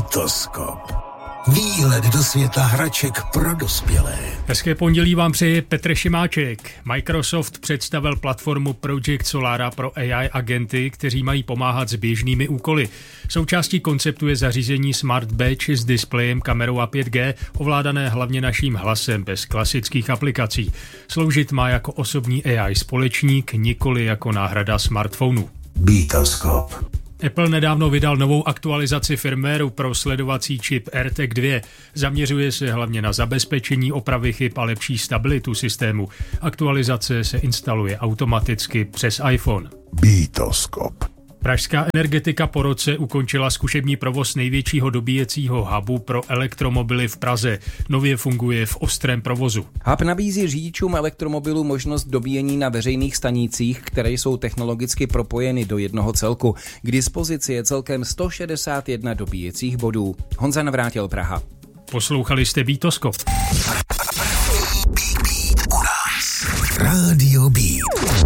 Bitoskop. Výhled do světa hraček pro dospělé. Hezké pondělí vám přeje Petr Šimáček. Microsoft představil platformu Project Solara pro AI agenty, kteří mají pomáhat s běžnými úkoly. Součástí konceptu je zařízení Smart Badge s displejem, kamerou a 5G, ovládané hlavně naším hlasem bez klasických aplikací. Sloužit má jako osobní AI společník, nikoli jako náhrada smartphonu. Bitoskop. Apple nedávno vydal novou aktualizaci firmwareu pro sledovací čip AirTag 2. Zaměřuje se hlavně na zabezpečení opravy chyb a lepší stabilitu systému. Aktualizace se instaluje automaticky přes iPhone. Bitoskop. Pražská Energetika po roce ukončila zkušební provoz největšího dobíjecího hubu pro elektromobily v Praze. Nově funguje v ostrém provozu. Hub nabízí řidičům elektromobilů možnost dobíjení na veřejných stanicích, které jsou technologicky propojeny do jednoho celku. K dispozici je celkem 161 dobíjecích bodů. Honza Navrátil, Praha. Poslouchali jste Bitoskop.